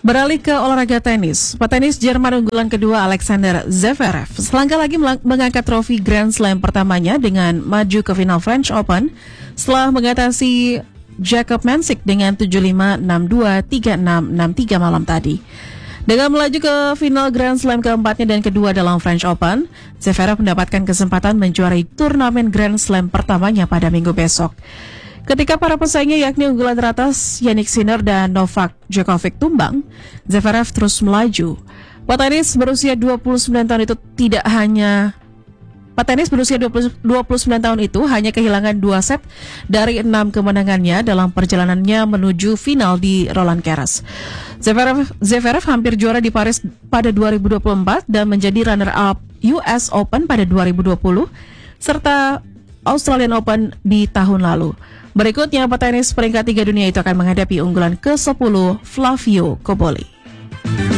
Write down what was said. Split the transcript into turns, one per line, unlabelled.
Beralih ke olahraga tenis, petenis Jerman unggulan kedua Alexander Zverev selangkah lagi mengangkat trofi Grand Slam pertamanya dengan maju ke final French Open setelah mengatasi Jakob Mensik dengan 7-5, 6-2, 3-6, 6-3 malam tadi. Dengan melaju ke final Grand Slam keempatnya dan kedua dalam French Open, Zverev mendapatkan kesempatan menjuarai turnamen Grand Slam pertamanya pada minggu besok. Ketika para pesaingnya yakni unggulan teratas Jannik Sinner dan Novak Djokovic tumbang, Zverev terus melaju. Petenis berusia 29 tahun itu hanya kehilangan 2 set dari 6 kemenangannya dalam perjalanannya menuju final di Roland Garros. Zverev hampir juara di Paris pada 2024 dan menjadi runner-up US Open pada 2020 serta Australian Open di tahun lalu. Berikutnya, petenis peringkat 3 dunia itu akan menghadapi unggulan ke-10 Flavio Cobolli.